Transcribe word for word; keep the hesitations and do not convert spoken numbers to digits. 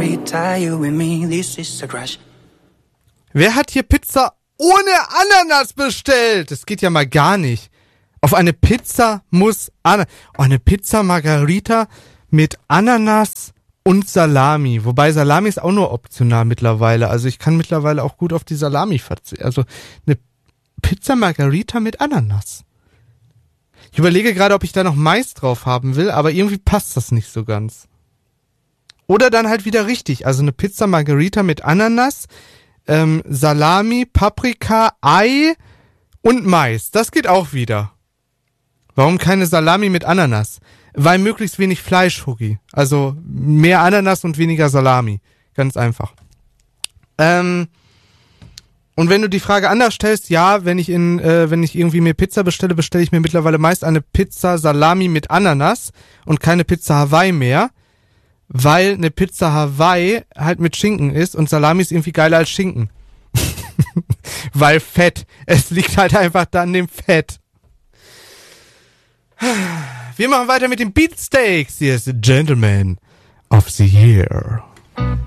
margarita, you and me, this is a crush. Wer hat hier Pizza ohne Ananas bestellt? Das geht ja mal gar nicht. Auf eine Pizza muss Ananas. Oh, eine Pizza Margarita mit Ananas und Salami. Wobei Salami ist auch nur optional mittlerweile. Also ich kann mittlerweile auch gut auf die Salami verzichten. Also eine Pizza Margarita mit Ananas. Ich überlege gerade, ob ich da noch Mais drauf haben will, aber irgendwie passt das nicht so ganz. Oder dann halt wieder richtig. Also eine Pizza Margarita mit Ananas, ähm, Salami, Paprika, Ei und Mais. Das geht auch wieder. Warum keine Salami mit Ananas? Weil möglichst wenig Fleisch, Hugi. Also mehr Ananas und weniger Salami. Ganz einfach. Ähm, und wenn du die Frage anders stellst, ja, wenn ich in, äh, wenn ich irgendwie mir Pizza bestelle, bestelle ich mir mittlerweile meist eine Pizza Salami mit Ananas und keine Pizza Hawaii mehr, weil eine Pizza Hawaii halt mit Schinken ist und Salami ist irgendwie geiler als Schinken. Weil Fett. Es liegt halt einfach da an dem Fett. Wir machen weiter mit den Beatsteaks. Hier ist the Gentleman of the Year.